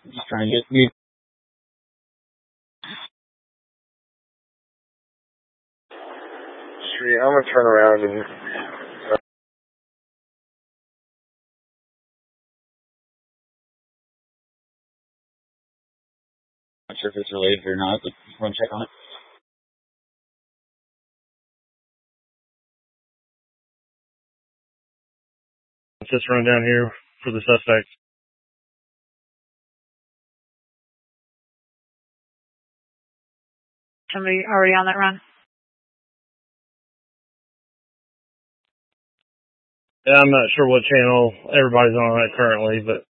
Just trying to get me. Street, I'm gonna turn around and. Not sure if it's related or not, but just want to check on it. Let's just run down here for the suspect. Somebody already on that run? Yeah, I'm not sure what channel everybody's on it currently, but